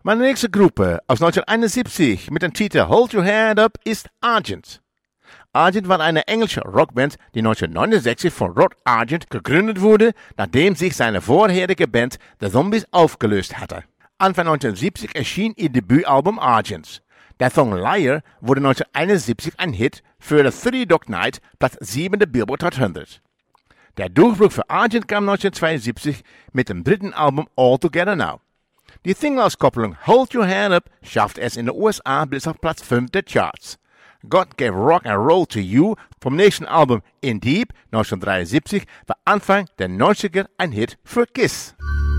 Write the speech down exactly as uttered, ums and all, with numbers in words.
Meine nächste Gruppe aus neunzehnhunderteinundsiebzig mit dem Titel Hold Your Head Up ist Argent. Argent war eine englische Rockband, die neunzehnhundertneunundsechzig von Rod Argent gegründet wurde, nachdem sich seine vorherige Band The Zombies aufgelöst hatte. Anfang neunzehnhundertsiebzig erschien ihr Debütalbum Argent. Der Song Liar wurde neunzehnhunderteinundsiebzig ein Hit für The Three Dog Night, Platz sieben der Billboard Hot hundert. Der Durchbruch für Argent kam neunzehnhundertzweiundsiebzig mit dem dritten Album All Together Now. Die Single-Auskopplung Hold Your Hand Up schaffte es in den U S A bis auf Platz fünf der Charts. God Gave Rock and Roll to You vom nächsten Album In Deep neunzehnhundertdreiundsiebzig war Anfang der neunziger ein Hit für Kiss.